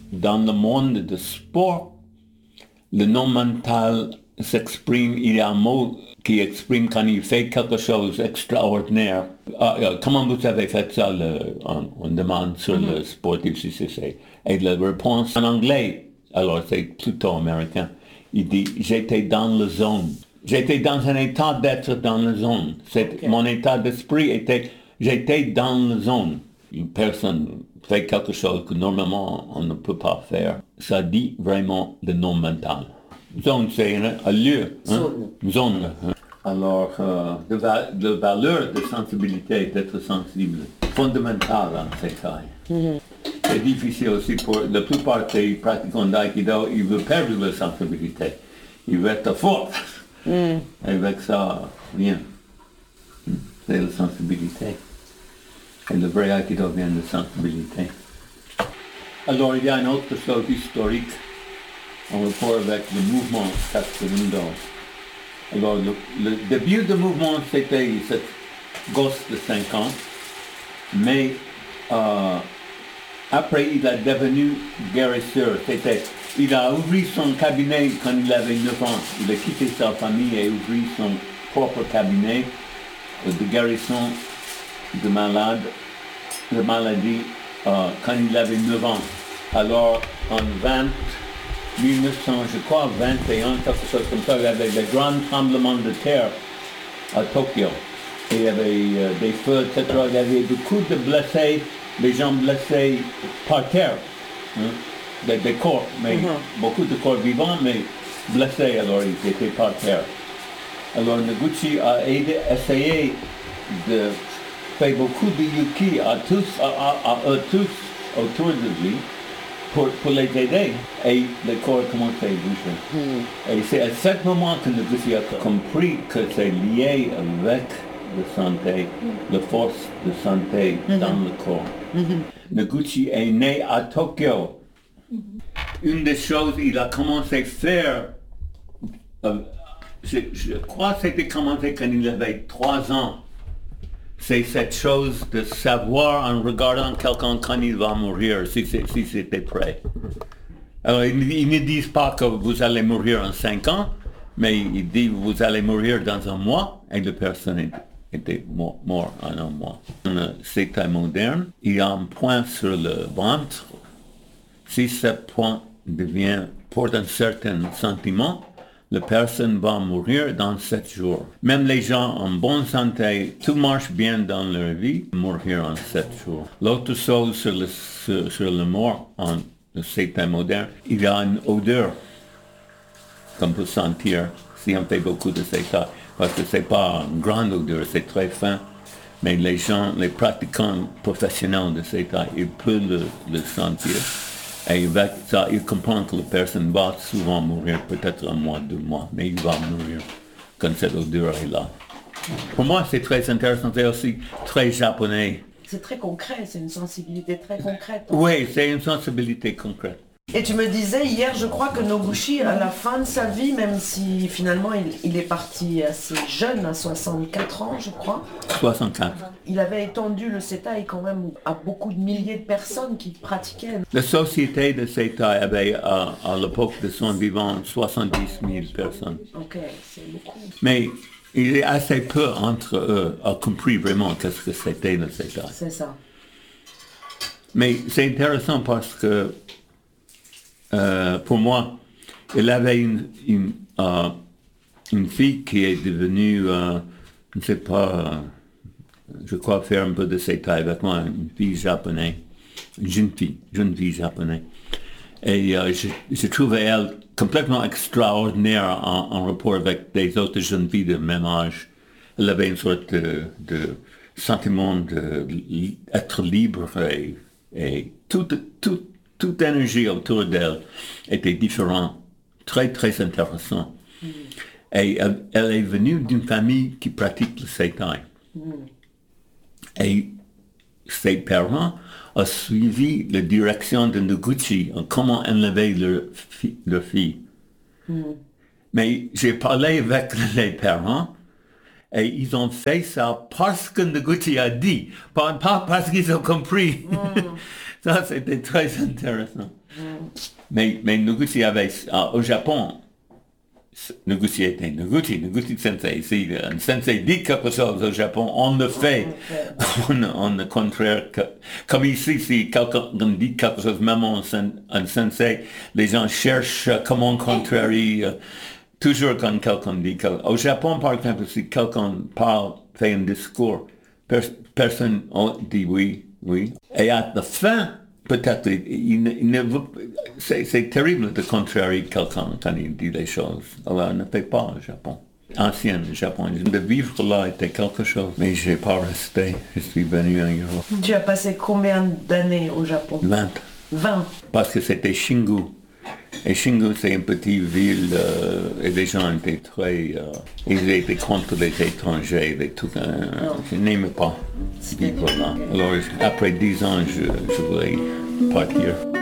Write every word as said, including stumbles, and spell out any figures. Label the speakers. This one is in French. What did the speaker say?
Speaker 1: dans le monde du sport, le non mental s'exprime, il y a un mot qui exprime quand il fait quelque chose d'extraordinaire. Ah, comment vous avez fait ça, le, on, on demande sur mm-hmm. le sportif si c'est ça. Et la réponse en anglais, alors c'est plutôt américain, il dit « j'étais dans la zone ». J'étais dans un état d'être dans la zone. C'est, okay. Mon état d'esprit était « j'étais dans la zone ». Une personne fait quelque chose que normalement on ne peut pas faire. Ça dit vraiment le non mental. Zone, c'est un, un lieu. Hein? Zone. Zone. Hein? Alors, euh, de, va- de valeur de sensibilité, d'être sensible, fondamentale en ces cas. Mm-hmm. C'est difficile aussi pour la plupart des pratiquants d'aïkido, ils veulent perdre leur sensibilité. Ils veulent être forts. Mm. Avec ça, rien. C'est la sensibilité. Et le vrai aïkido vient de sensibilité. Alors, il y a une autre chose historique en rapport avec le mouvement Katsurundo. Alors, le, le début du mouvement, c'était cette gosse de cinq ans, mais euh, après, il est devenu guérisseur. C'était, il a ouvert son cabinet quand il avait neuf ans. Il a quitté sa famille et ouvert son propre cabinet de guérison de malades, de maladies, euh, quand il avait neuf ans. Alors, en vingt, mille neuf cents, je crois, vingt et un, quelque chose comme ça, il y avait des grands tremblements de terre à Tokyo. Et il y avait euh, des feux, et cetera. Il y avait beaucoup de blessés, des gens blessés par terre, hein, des, des corps, mais mm-hmm. beaucoup de corps vivants, mais blessés, alors ils étaient par terre. Alors Noguchi a aidé, essayé de faire beaucoup de yuki à tous, à, à, à eux tous autour de lui, Pour, pour les aider, et le corps commence à bouger. Mm. Et c'est à ce moment que Noguchi a compris que c'est lié avec la santé, mm. la force de santé mm-hmm. dans le corps. Mm-hmm. Noguchi est né à Tokyo. Mm-hmm. Une des choses qu'il a commencé à faire, euh, je, je crois que c'était commencé quand il avait trois ans, c'est cette chose de savoir en regardant quelqu'un quand il va mourir, si, si, si c'était prêt. Alors, ils, ils ne disent pas que vous allez mourir en cinq ans, mais ils disent que vous allez mourir dans un mois, et la personne était mort, mort en un mois. Dans le état moderne, il y a un point sur le ventre. Si ce point devient, porte un certain sentiment, la personne va mourir dans sept jours. Même les gens en bonne santé, tout marche bien dans leur vie, mourir en sept jours. L'autre chose sur le, sur, sur le mort en état moderne, il y a une odeur qu'on peut sentir si on fait beaucoup de états. Parce que c'est pas une grande odeur, c'est très fin. Mais les gens, les pratiquants professionnels de cet état, ils peuvent le, le sentir. Et avec ça, il comprend que la personne va souvent mourir, peut-être un mois, deux mois, mais il va mourir quand cette odeur est là. Pour moi, c'est très intéressant, c'est aussi très japonais.
Speaker 2: C'est très concret, c'est une sensibilité très concrète.
Speaker 1: Oui, c'est une sensibilité concrète.
Speaker 2: Et tu me disais hier, je crois que Noguchi, à la fin de sa vie, même si finalement il, il est parti assez jeune, à soixante-quatre ans, je crois.
Speaker 1: soixante-quatre.
Speaker 2: Il avait étendu le Setai quand même à beaucoup de milliers de personnes qui pratiquaient.
Speaker 1: La société de Setai avait, à, à l'époque de son vivant, soixante-dix mille personnes.
Speaker 2: Ok, c'est beaucoup.
Speaker 1: Mais il est assez peu entre eux à compris vraiment qu'est-ce que c'était le Setai.
Speaker 2: C'est ça.
Speaker 1: Mais c'est intéressant parce que Euh, pour moi, il avait une, une, euh, une fille qui est devenue, euh, je ne sais pas, euh, je crois faire un peu de Setai avec moi, une fille japonaise, une jeune fille, jeune fille japonaise. Et euh, je, je trouvais elle complètement extraordinaire en, en rapport avec des autres jeunes filles de même âge. Elle avait une sorte de, de sentiment d'être libre et, et tout, tout toute énergie autour d'elle était différente, très très intéressant. Mm. Et elle, elle est venue d'une famille qui pratique le Setai. Mm. Et ses parents ont suivi la direction de Noguchi en comment élever leur, fi, leur fille. Mm. Mais j'ai parlé avec les parents et ils ont fait ça parce que Noguchi a dit, pas, pas parce qu'ils ont compris. Mm. Ça, c'était très intéressant. Mm. Mais, mais Noguchi avait, ah, au Japon, Noguchi était Noguchi, Noguchi Sensei. Si un sensei dit quelque chose au Japon, on le fait. On, on le contraire. Que, comme ici, si quelqu'un dit quelque chose, même un, un sensei, les gens cherchent comment contrarier. Euh, toujours quand quelqu'un dit quelque chose. Au Japon, par exemple, si quelqu'un parle, fait un discours, pers- personne dit oui, oui. Et à la fin, peut-être, il, il ne veut, c'est, c'est terrible de contrarier quelqu'un quand il dit les choses. Alors, on ne fait pas au Japon. Ancien Japon. De vivre là était quelque chose. Mais je n'ai pas resté. Je suis venu en Europe.
Speaker 2: Tu as passé combien d'années au Japon?
Speaker 1: vingt.
Speaker 2: vingt.
Speaker 1: Parce que c'était Shingu. Et Shingu, c'est une petite ville euh, et les gens étaient très... Euh, ils étaient contre les étrangers et tout. Euh, je n'aimais pas vivre là. Alors, après dix ans, je, je voulais partir.